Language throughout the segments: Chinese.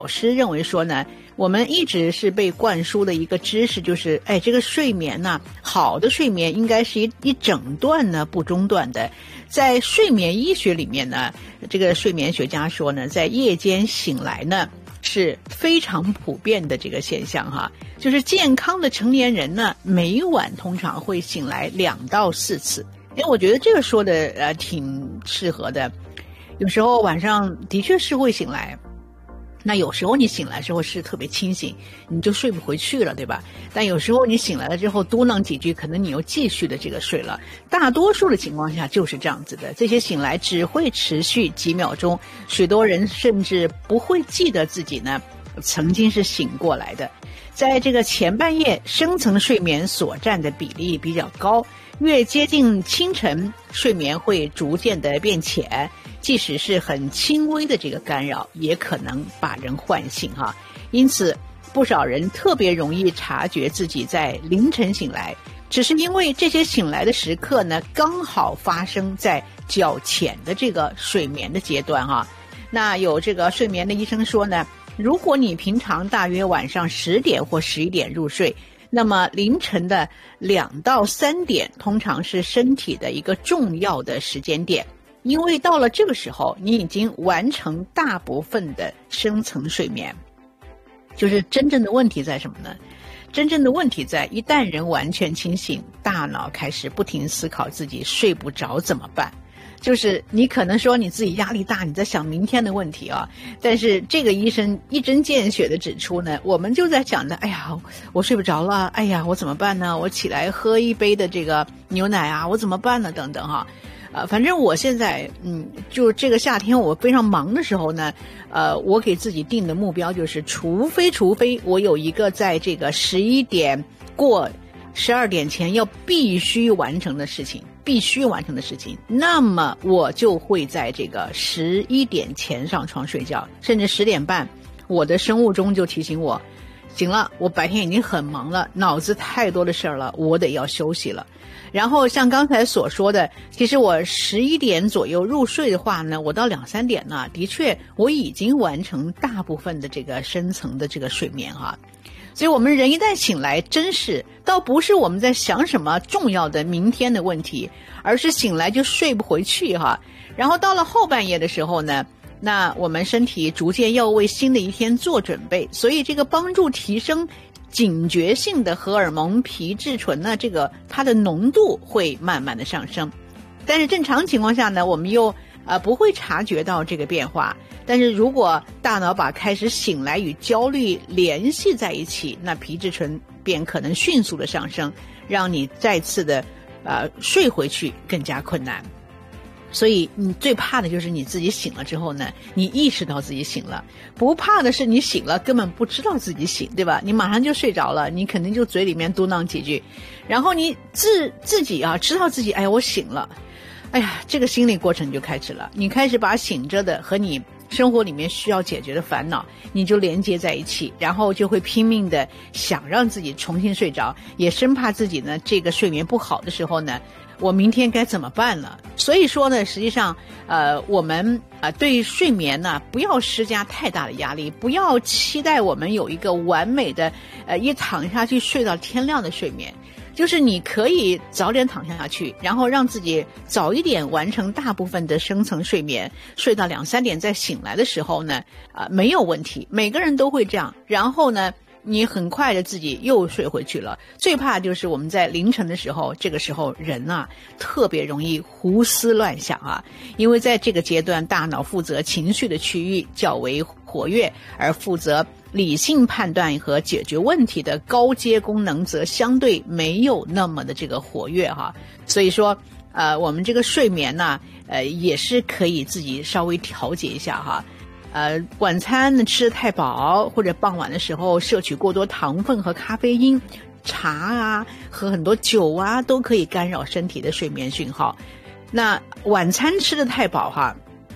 师认为说呢，我们一直是被灌输的一个知识，就是这个睡眠呢，好的睡眠应该是一整段呢不中断的。在睡眠医学里面呢，这个睡眠学家说呢，在夜间醒来呢是非常普遍的这个现象哈，就是健康的成年人呢，每晚通常会醒来2到4次。我觉得这个说的挺适合的。有时候晚上的确是会醒来，那有时候你醒来之后是特别清醒，你就睡不回去了，对吧？但有时候你醒来了之后嘟囔几句，可能你又继续的这个睡了。大多数的情况下就是这样子的，这些醒来只会持续几秒钟，许多人甚至不会记得自己呢曾经是醒过来的。在这个前半夜，深层睡眠所占的比例比较高，越接近清晨，睡眠会逐渐的变浅，即使是很轻微的这个干扰，也可能把人唤醒哈。因此，不少人特别容易察觉自己在凌晨醒来，只是因为这些醒来的时刻呢，刚好发生在较浅的这个睡眠的阶段哈。那有这个睡眠的医生说呢，如果你平常大约晚上10点或11点入睡，那么凌晨的2到3点通常是身体的一个重要的时间点，因为到了这个时候，你已经完成大部分的深层睡眠。就是真正的问题在什么呢？真正的问题在一旦人完全清醒，大脑开始不停思考自己睡不着怎么办。就是你可能说你自己压力大，你在想明天的问题啊，但是这个医生一针见血的指出呢，我们就在讲的，我睡不着了，我怎么办呢？我起来喝一杯的这个牛奶啊，我怎么办呢？等等哈。反正我现在就这个夏天我非常忙的时候呢，我给自己定的目标就是，除非我有一个在这个11点过12点前要必须完成的事情，那么我就会在这个11点前上床睡觉，甚至10点半，我的生物钟就提醒我，行了，我白天已经很忙了，脑子太多的事儿了，我得要休息了。然后像刚才所说的，其实我11点左右入睡的话呢，我到2、3点呢，的确我已经完成大部分的这个深层的这个睡眠哈。所以我们人一旦醒来，真是倒不是我们在想什么重要的明天的问题，而是醒来就睡不回去哈。然后到了后半夜的时候呢，那我们身体逐渐要为新的一天做准备，所以这个帮助提升警觉性的荷尔蒙皮质醇呢，这个它的浓度会慢慢的上升。但是正常情况下呢，我们又不会察觉到这个变化。但是如果大脑把开始醒来与焦虑联系在一起，那皮质醇便可能迅速的上升，让你再次的睡回去更加困难。所以你最怕的就是你自己醒了之后呢，你意识到自己醒了，不怕的是你醒了根本不知道自己醒，对吧？你马上就睡着了，你肯定就嘴里面嘟囔几句，然后你自己知道自己我醒了，这个心理过程就开始了，你开始把醒着的和你生活里面需要解决的烦恼，你就连接在一起，然后就会拼命的想让自己重新睡着，也生怕自己呢这个睡眠不好的时候呢，我明天该怎么办了？所以说呢，实际上我们对睡眠呢不要施加太大的压力，不要期待我们有一个完美的一躺下去睡到天亮的睡眠。就是你可以早点躺下去，然后让自己早一点完成大部分的深层睡眠，睡到2、3点再醒来的时候呢，没有问题，每个人都会这样。然后呢，你很快的自己又睡回去了。最怕就是我们在凌晨的时候，这个时候人特别容易胡思乱想因为在这个阶段，大脑负责情绪的区域较为活跃，而负责理性判断和解决问题的高阶功能则相对没有那么的这个活跃所以说我们这个睡眠呢也是可以自己稍微调节一下晚餐吃得太饱，或者傍晚的时候摄取过多糖分和咖啡因，茶喝很多酒都可以干扰身体的睡眠讯号。那晚餐吃得太饱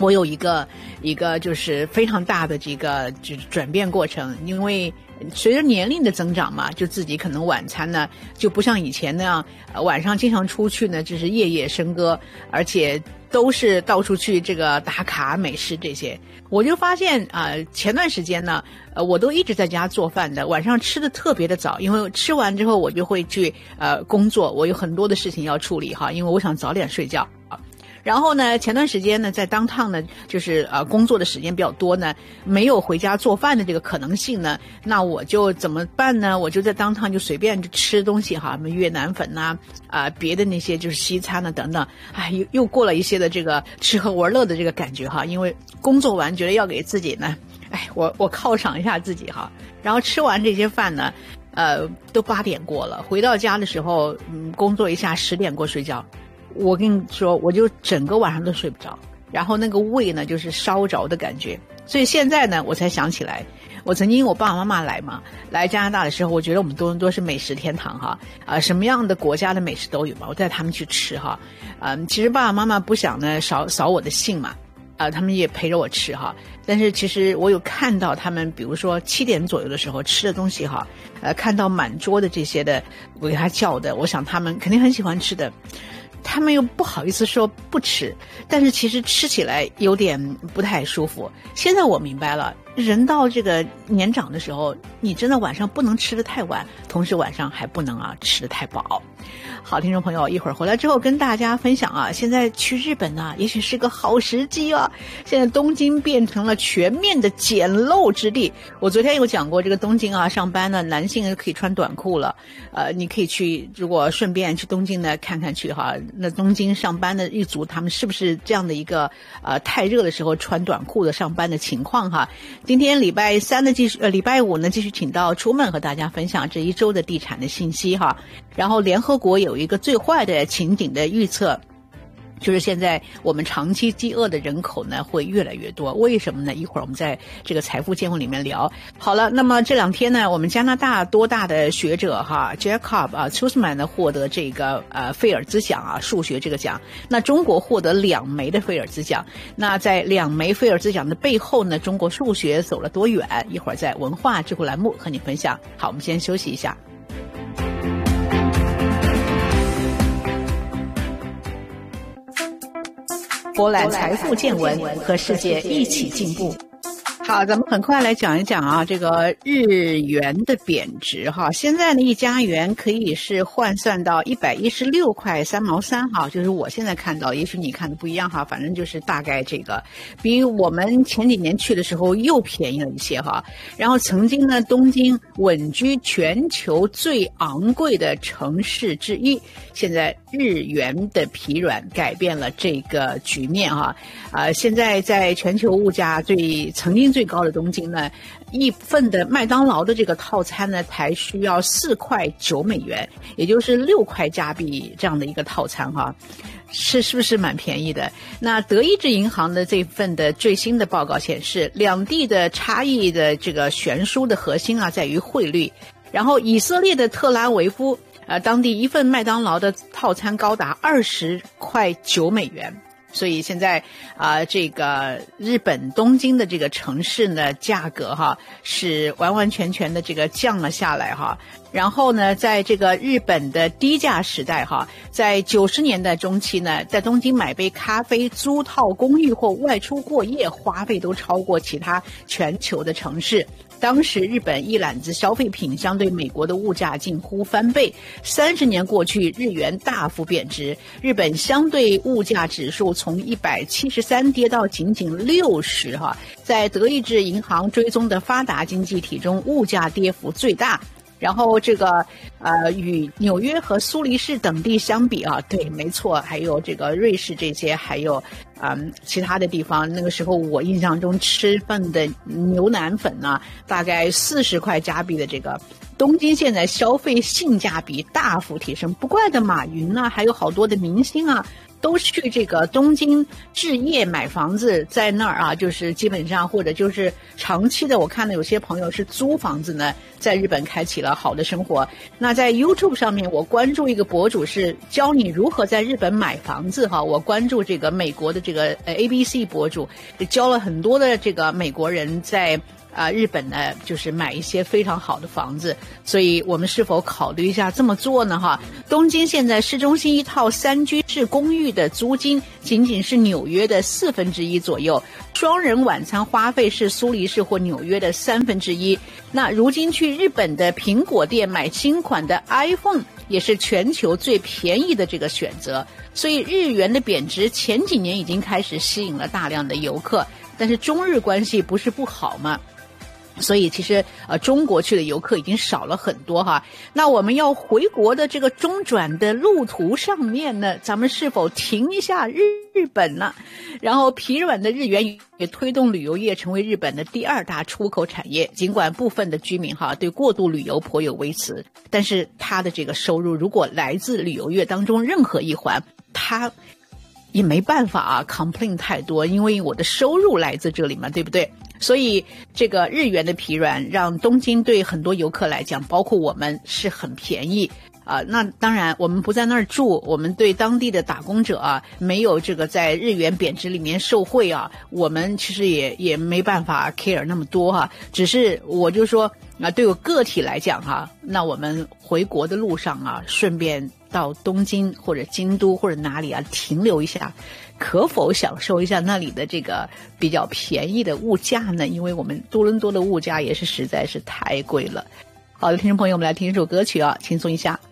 我有一个就是非常大的这个就是转变过程，因为随着年龄的增长嘛，就自己可能晚餐呢就不像以前那样，晚上经常出去呢就是夜夜笙歌，而且都是到处去这个打卡美食这些。我就发现前段时间呢，我都一直在家做饭的，晚上吃的特别的早，因为吃完之后我就会去工作，我有很多的事情要处理哈，因为我想早点睡觉。然后呢，前段时间呢，在downtown呢，就是工作的时间比较多呢，没有回家做饭的这个可能性呢，那我就怎么办呢？我就在downtown就随便就吃东西哈，什么越南粉呐，别的那些就是西餐呢等等，又过了一些的这个吃喝玩乐的这个感觉哈，因为工作完觉得要给自己呢，我犒赏一下自己哈，然后吃完这些饭呢，都8点过了，回到家的时候，工作一下10点过睡觉。我跟你说，我就整个晚上都睡不着，然后那个胃呢就是烧着的感觉。所以现在呢，我才想起来，我曾经我爸爸妈妈来加拿大的时候，我觉得我们多伦多是美食天堂哈，什么样的国家的美食都有嘛，我带他们去吃哈，其实爸爸妈妈不想呢扫我的兴嘛，他们也陪着我吃哈，但是其实我有看到他们，比如说7点左右的时候吃的东西哈，看到满桌的这些的，我给他叫的，我想他们肯定很喜欢吃的。他们又不好意思说不吃，但是其实吃起来有点不太舒服。现在我明白了，人到这个年长的时候，你真的晚上不能吃得太晚，同时晚上还不能吃得太饱。好，听众朋友，一会儿回来之后跟大家分享现在去日本呢，也许是个好时机啊。现在东京变成了全面的简陋之地。我昨天有讲过，这个东京上班呢，男性可以穿短裤了。你可以去，如果顺便去东京呢看看去哈。那东京上班的一族，他们是不是这样的一个太热的时候穿短裤的上班的情况哈？今天礼拜五呢继续请到出门和大家分享这一周的地产的信息哈。然后联合国有一个最坏的情景的预测，就是现在我们长期饥饿的人口呢会越来越多，为什么呢？一会儿我们在这个财富节目里面聊。好了，那么这2天呢，我们加拿大多大的学者哈 Jacob Chusman 呢获得这个菲尔兹奖数学这个奖。那中国获得2枚的菲尔兹奖。那在2枚菲尔兹奖的背后呢，中国数学走了多远？一会儿在文化智库栏目和你分享。好，我们先休息一下。博览财富见闻，和世界一起进步。好，咱们很快来讲一讲这个日元的贬值哈。现在呢，1加元可以是换算到116块3毛3哈，就是我现在看到，也许你看的不一样哈，反正就是大概这个，比我们前几年去的时候又便宜了一些哈。然后曾经呢，东京稳居全球最昂贵的城市之一，现在日元的疲软改变了这个局面哈。现在在全球物价曾经最高的东京呢，一份的麦当劳的这个套餐呢，才需要4块9美元，也就是6块加币这样的一个套餐哈，是不是蛮便宜的？那德意志银行的这份的最新的报告显示，两地的差异的这个悬殊的核心在于汇率。然后以色列的特拉维夫，当地一份麦当劳的套餐高达20块9美元。所以现在这个日本东京的这个城市呢，价格是完完全全的这个降了下来哈。然后呢，在这个日本的低价时代在90年代中期呢，在东京买杯咖啡、租套公寓或外出过夜，花费都超过其他全球的城市。当时日本一揽子消费品相对美国的物价近乎翻倍，30年过去，日元大幅贬值，日本相对物价指数从173跌到仅仅60哈，在德意志银行追踪的发达经济体中，物价跌幅最大。然后这个与纽约和苏黎世等地相比对，没错，还有这个瑞士这些，还有其他的地方，那个时候我印象中吃份的牛腩粉呢，大概40块加币的这个，东京现在消费性价比大幅提升，不怪的马云还有好多的明星都去这个东京置业买房子，在那儿啊，就是基本上或者就是长期的，我看到有些朋友是租房子呢，在日本开启了好的生活。那在 YouTube 上面，我关注一个博主是教你如何在日本买房子哈，我关注这个美国的这个ABC 博主，教了很多的这个美国人在日本呢，就是买一些非常好的房子，所以我们是否考虑一下这么做呢？哈，东京现在市中心一套3居室公寓的租金仅仅是纽约的1/4左右，双人晚餐花费是苏黎世或纽约的1/3。那如今去日本的苹果店买新款的 iPhone 也是全球最便宜的这个选择，所以日元的贬值前几年已经开始吸引了大量的游客，但是中日关系不是不好吗？所以其实中国去的游客已经少了很多哈。那我们要回国的这个中转的路途上面呢，咱们是否停一下日本呢？然后疲软的日元也推动旅游业成为日本的第2大出口产业。尽管部分的居民哈对过度旅游颇有微词，但是他的这个收入如果来自旅游业当中任何一环，他也没办法啊 complain 太多，因为我的收入来自这里嘛，对不对？所以这个日元的疲软让东京对很多游客来讲，包括我们是很便宜那当然我们不在那儿住，我们对当地的打工者啊，没有这个在日元贬值里面受惠啊，我们其实也没办法 care 那么多哈。只是我就说对我个体来讲哈，那我们回国的路上啊，顺便到东京或者京都或者哪里啊停留一下，可否享受一下那里的这个比较便宜的物价呢？因为我们多伦多的物价也是实在是太贵了。好的，听众朋友，我们来听一首歌曲啊，轻松一下。